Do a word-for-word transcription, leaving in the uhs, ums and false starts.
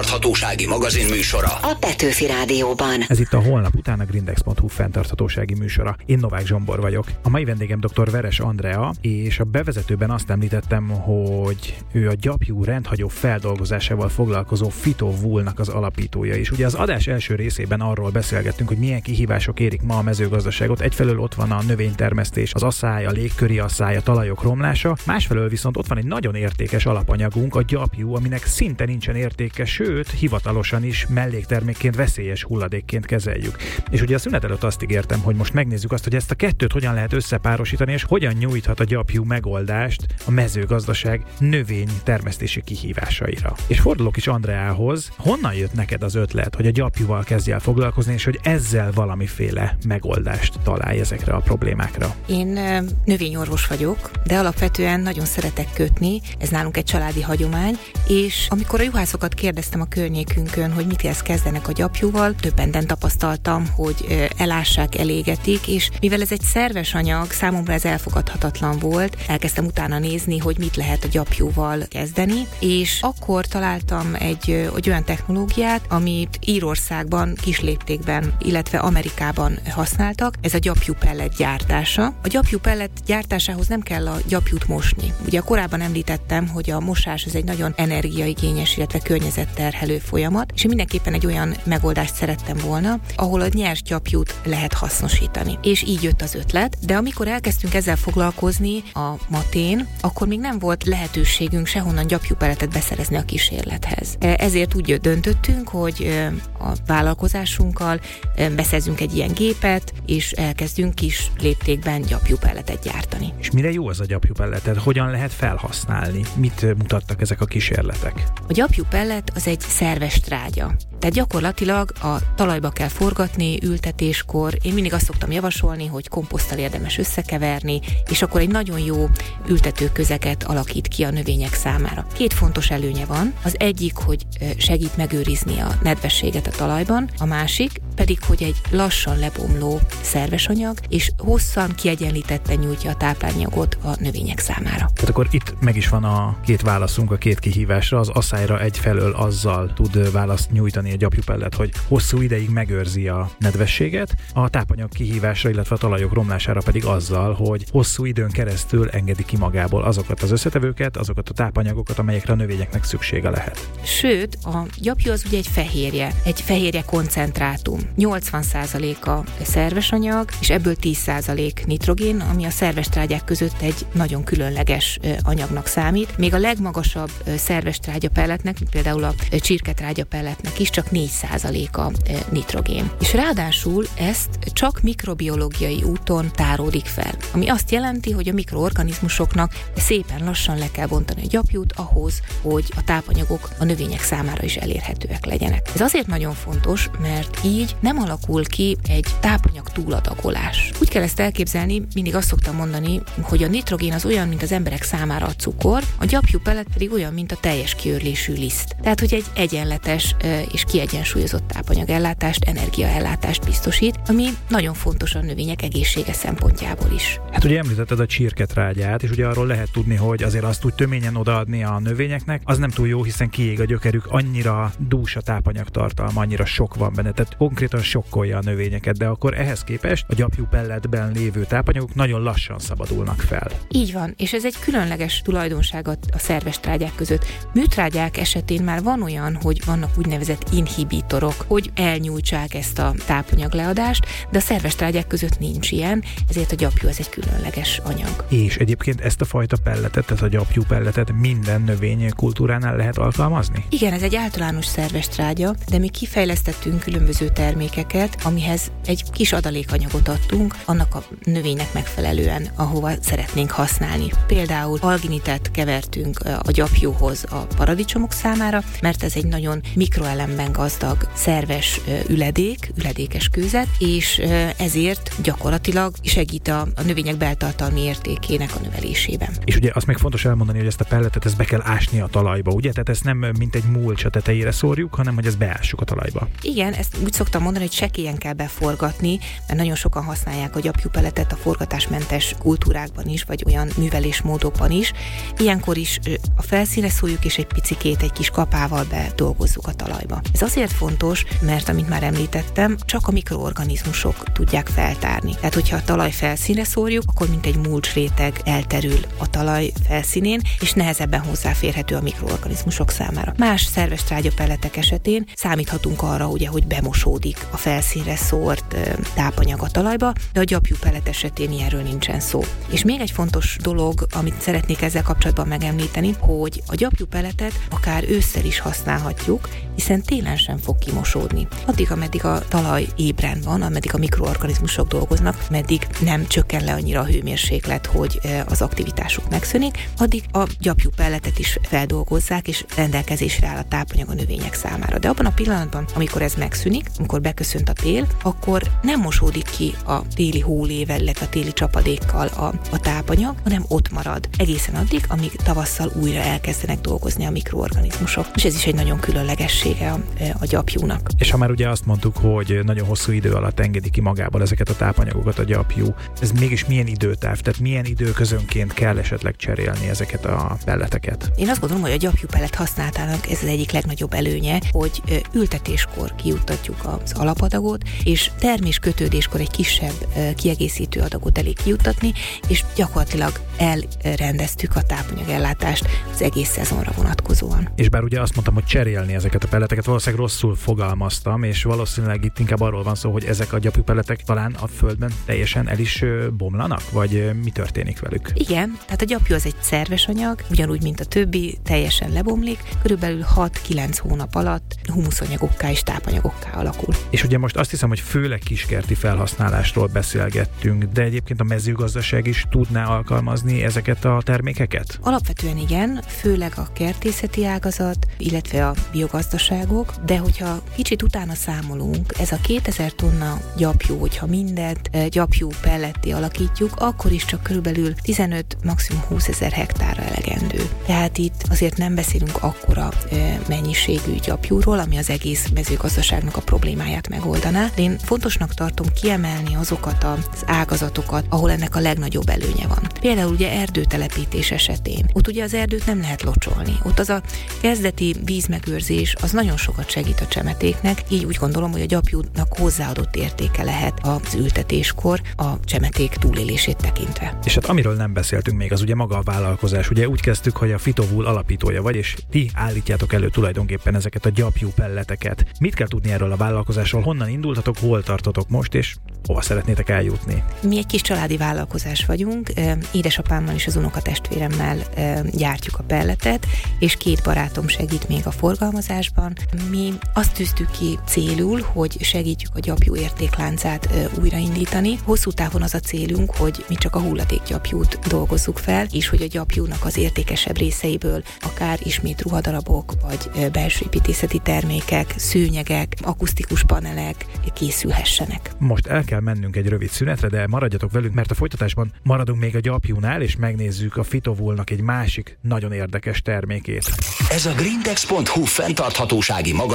Fenntarthatósági magazin műsora a Petőfi Rádióban. Ez itt a Holnap után a Grindex pont hu fenntarthatósági műsora. Én Novák Zsombor vagyok. A mai vendégem dr. Veres Andrea, és a bevezetőben azt említettem, hogy ő a gyapjú rendhagyó feldolgozásával foglalkozó Phytowool-nak az alapítója is. Ugye az adás első részében arról beszélgettünk, hogy milyen kihívások érik ma a mezőgazdaságot. Egyfelől ott van a növénytermesztés, az asszály, a légköri asszály, a talajok romlása, másfelől viszont ott van egy nagyon értékes alapanyagunk, a gyapjú, aminek szinte nincsen értéke, sőt, hivatalosan is melléktermékként, veszélyes hulladékként kezeljük. És ugye a szünet előtt azt ígértem, hogy most megnézzük azt, hogy ezt a kettőt hogyan lehet összepárosítani, és hogyan nyújthat a gyapjú megoldást a mezőgazdaság növénytermesztési kihívásaira. És fordulok is Andreához, honnan jött neked az ötlet, hogy a gyapjúval kezdj el foglalkozni, és hogy ezzel valamiféle megoldást találj ezekre a problémákra? Én növényorvos vagyok, de alapvetően nagyon szeretek kötni, ez nálunk egy családi hagyomány, és amikor a juhászokat kérdeztem a környékünkön, hogy mit ezt kezdenek a gyapjúval, többenden tapasztaltam, hogy elássák, elégetik, és mivel ez egy szerves anyag, számomra ez elfogadhatatlan volt, elkezdtem utána nézni, hogy mit lehet a gyapjúval kezdeni, és akkor találtam egy, egy olyan technológiát, amit Írországban, kisléptékben, illetve Amerikában használtak, ez a gyapjú pellet gyártása. A gyapjú pellet gyártásához nem kell a gyapjút mosni. Ugye korábban említettem, hogy a mosás ez egy nagyon energiaigényes, illetve környezetterhelő folyamat, és mindenképpen egy olyan megoldást szerettem volna, ahol a nyers gyapjút lehet hasznosítani. És így jött az ötlet, de amikor elkezdtünk ezzel foglalkozni a matén, akkor még nem volt lehetőségünk sehonnan gyapjúpelletet beszerezni a kísérlethez. Ezért úgy döntöttünk, hogy a vállalkozásunkkal beszerzünk egy ilyen gépet, és elkezdünk kis léptékben gyapjúpelletet gyártani. És mire jó az a gyapjúpelletet? Hogyan lehet felhasználni? Mit mutattak ezek a kísérletek? A gyapjúpellet az egy szerves trágya. Tehát gyakorlatilag a talajba kell forgatni ültetéskor. Én mindig azt szoktam javasolni, hogy komposzttal érdemes összekeverni, és akkor egy nagyon jó ültetőközeget alakít ki a növények számára. Két fontos előnye van. Az egyik, hogy segít megőrizni a nedvességet a talajban, a másik pedig, hogy egy lassan lebomló szerves anyag, és hosszan kiegyenlítetten nyújtja a táplálékanyagot a növények számára. Tehát akkor itt meg is van a két válaszunk a két kihívásra. Az asszályra egyfelől azzal tud választ nyújtani a gyapjúpellet, hogy hosszú ideig megőrzi a nedvességet, a tápanyag kihívásra, illetve a talajok romlására pedig azzal, hogy hosszú időn keresztül engedi ki magából azokat az összetevőket, azokat a tápanyagokat, amelyekre a növényeknek szüksége lehet. Sőt, a gyapjú az ugye egy fehérje, egy fehérje koncentrátum. nyolcvan százaléka szerves anyag, és ebből tíz százalék nitrogén, ami a szerves trágyák között egy nagyon különleges anyagnak számít. Még a legmagasabb szerves trágyapelletnek, mint például a csirketrágyapelletnek is csak négy százaléka nitrogén. És ráadásul ezt csak mikrobiológiai úton táródik fel, ami azt jelenti, hogy a mikroorganizmusoknak szépen lassan le kell bontani a gyapjút ahhoz, hogy a tápanyagok a növények számára is elérhetőek legyenek. Ez azért nagyon fontos, mert így nem alakul ki egy tápanyag túladagolás. Úgy kell ezt elképzelni, mindig azt szoktam mondani, hogy a nitrogén az olyan, mint az emberek számára a cukor, a gyapjúpellet pedig olyan, mint a teljes kiörlésű liszt. Tehát, hogy egy egyenletes és kiegyensúlyozott tápanyagellátást, energiaellátást biztosít, ami nagyon fontos a növények egészsége szempontjából is. Hát ugye említetted a csirketrágyát, és ugye arról lehet tudni, hogy azért azt úgy töményen odaadni a növényeknek, az nem túl jó, hiszen kiég a gyökerük, annyira dús a tápanyagtartalma, annyira sok van benne, tehát konkrétan sokkolja a növényeket, de akkor ehhez képest a gyapjúpelletben lévő tápanyagok nagyon lassan szabadulnak fel. Így van, és ez egy különleges tulajdonság a szerves trágyák között. Műtrágyák esetén már van olyan, hogy vannak úgynevezett inhibitorok, hogy elnyújtsák ezt a tápanyagleadást, de a szerves trágyák között nincs ilyen, ezért a gyapjú az egy különleges anyag. És egyébként ezt a fajta pelletet, tehát a gyapjúpelletet minden növénykultúránál lehet alkalmazni? Igen, ez egy általános szerves trágya, de mi kifejlesztettünk különböző termékeket, amihez egy kis adalékanyagot adtunk, annak a növénynek megfelelően, ahova szeretnénk használni. Például alginitet kevertünk a gyapjúhoz a paradicsomok számára, mert ez egy nagyon mikroelemben gazdag szerves üledék, üledékes kőzet, és ezért gyakorlatilag segít a, a növények beltartalmi értékének a növelésében. És ugye azt még fontos elmondani, hogy ezt a pelletet ezt be kell ásni a talajba, ugye? Tehát ezt nem mint egy mulcs a tetejére szórjuk, hanem hogy ezt beássuk a talajba. Igen, ezt úgy szoktam szoktam mondani, hogy sekélyen kell beforgatni, mert nagyon sokan használják a gyapjúpelletet a forgatásmentes kultúrákban is, vagy olyan művelésmódokban is. Ilyenkor is a felszínre szóljuk, és egy picikét egy kis kapával bedolgozzuk a talajba. Ez azért fontos, mert amint már említettem, csak a mikroorganizmusok tudják feltárni. Tehát, hogyha a talaj felszínre szórjuk, akkor mint egy mulcsréteg elterül a talaj felszínén, és nehezebben hozzáférhető a mikroorganizmusok számára. Más szerves trágyapelletek esetén számíthatunk arra, ugye, hogy bemosódik a felszínre szórt ö, tápanyag a talajba, de a gyapjúpellet esetén ilyenről nincsen szó. És még egy fontos dolog, amit szeretnék ezzel kapcsolatban megemlíteni, hogy a gyapjúpelletet akár ősszel is használhatjuk, hiszen télen sem fog kimosódni. Addig, ameddig a talaj ébren van, ameddig a mikroorganizmusok dolgoznak, meddig nem csökken le annyira a hőmérséklet, hogy az aktivitásuk megszűnik, addig a gyapjúpelletet is feldolgozzák, és rendelkezésre áll a tápanyag a növények számára. De abban a pillanatban, amikor ez megszűnik, amikor beköszönt a tél, akkor nem mosódik ki a téli hólével, illetve a téli csapadékkal a, a tápanyag, hanem ott marad egészen addig, amíg tavasszal újra elkezdenek dolgozni a mikroorganizmusok. És ez is egy nagyon különlegessége a, a gyapjúnak. És ha már ugye azt mondtuk, hogy nagyon hosszú idő alatt engedi ki magából ezeket a tápanyagokat a gyapjú, ez mégis milyen időtáv, tehát milyen időközönként kell esetleg cserélni ezeket a pelleteket? Én azt gondolom, hogy a gyapjúpellet használatának ez az egyik legnagyobb előnye, hogy ültetéskor kijuttatjuk az alapadagot, és terméskötődéskor egy kisebb kiegészítő adagot elég kijuttatni, és gyakorlatilag elrendeztük a tápanyagellátást az egész szezonra vonatkozóan. És bár ugye azt mondtam, hogy cserélni ezeket a pelleteket, valószínűleg rosszul fogalmaztam, és valószínűleg itt inkább arról van szó, hogy ezek a gyapjúpelletek talán a földben teljesen el is bomlanak, vagy mi történik velük? Igen, tehát a gyapjú az egy szerves anyag, ugyanúgy, mint a többi, teljesen lebomlik, körülbelül hat-kilenc hónap alatt humuszanyagokká és tápanyagokká alakul. És ugye most azt hiszem, hogy főleg kiskerti felhasználásról beszélgettünk, de egyébként a mezőgazdaság is tudná alkalmazni ezeket a termékeket? Alapvetően igen, főleg a kertészeti ágazat, illetve a biogazdaságok, de hogyha kicsit utána számolunk, ez a kétezer tonna gyapjú, hogyha mindent gyapjú pelletté alakítjuk, akkor is csak körülbelül tizenöt, maximum húszezer hektárra elegendő. Tehát itt azért nem beszélünk akkora mennyiségű gyapjúról, ami az egész mezőgazdaságnak a problémáját megoldaná. De én fontosnak tartom kiemelni azokat az ágazatokat, ahol ennek a legnagyobb előnye van. Például ugye erdőtelepítés esetén. Ott ugye az erdőt nem lehet locsolni. Ott az a kezdeti vízmegőrzés az nagyon sokat segít a csemetéknek, így úgy gondolom, hogy a gyapjúnak hozzáadott értéke lehet az ültetéskor a csemeték túlélését tekintve. És hát amiről nem beszéltünk még, az ugye maga a vállalkozás. Ugye úgy kezdtük, hogy a Fitovul alapítója vagy, és ti állítjátok elő tulajdonképpen ezeket a gyapjú pelleteket. Mit kell tudni erről a vállalkozásról? Honnan indultatok, hol tartotok most, és hova szeretnétek eljutni? Mi egy kis családi vállalkozás vagyunk, édesapámmal és az unokatestvéremmel gyártjuk a pelletet, és két barátom segít még a forgalmazásban. Mi azt tűztük ki célul, hogy segítjük a gyapjú értékláncát újraindítani. Hosszú távon az a célunk, hogy mi csak a hulladékgyapjút dolgozzuk fel, és hogy a gyapjúnak az értékesebb részeiből akár ismét ruhadarabok, vagy belső építészeti termékek, szőnyegek, akusztikus panelek készülhessenek. Most el kell mennünk egy rövid szünetre, de maradjatok velünk, mert a folytatásban maradunk még a gyapjúnál, és megnézzük a Fitovulnak egy másik nagyon érdekes termékét. Ez a greentex pont hu fenntarthatósági maga